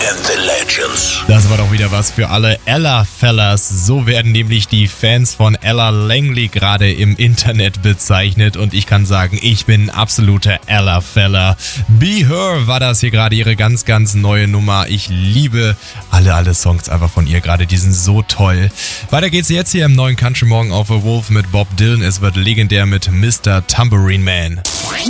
and the Legends. Das war doch wieder was für alle Ella-Fellas. So werden nämlich die Fans von Ella Langley gerade im Internet bezeichnet. Und ich kann sagen, ich bin ein absoluter Ella-Fella. Be Her war das hier gerade, ihre ganz, ganz neue Nummer. Ich liebe alle Songs einfach von ihr gerade. Die sind so toll. Weiter geht's jetzt hier im neuen Country Morgen auf The Wolf mit Bob Dylan. Es wird legendär mit Mr. Tambourine Man.